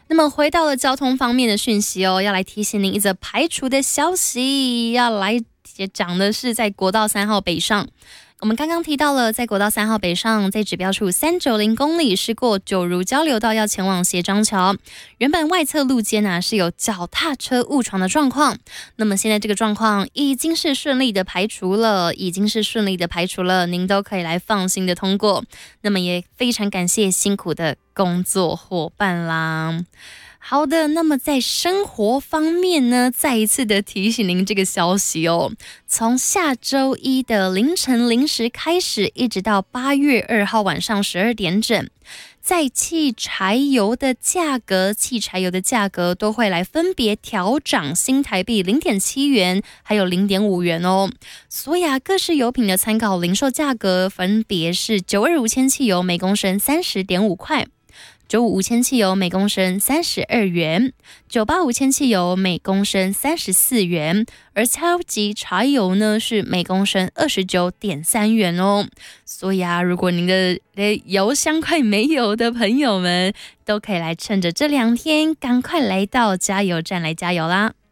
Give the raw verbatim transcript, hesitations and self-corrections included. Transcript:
那么回到了交通方面的讯息哦，要来提醒您一则排除的消息，要来讲的是在国道三号北上。我们刚刚提到了，在国道三号北上，在指标处三百九十公里是过九如交流道，要前往协章桥。原本外侧路肩啊是有脚踏车误闯的状况，那么现在这个状况已经是顺利的排除了，已经是顺利的排除了，您都可以来放心的通过。那么也非常感谢辛苦的工作伙伴啦。好的，那么在生活方面呢，再一次的提醒您这个消息哦，从下周一的凌晨零时开始，一直到八月二号晚上十二点整，在汽柴油的价格，汽柴油的价格都会来分别调涨新台币零点七元，还有零点五元哦。所以啊，各式油品的参考零售价格分别是九二五铅汽油每公升三十点五块。九五无铅汽油每公升三十二元，九八无铅汽油每公升三十四元，而超级柴油呢是每公升二十九点三元哦。所以啊，如果您的油箱快没油的朋友们，都可以来趁着这两天赶快来到加油站来加油啦。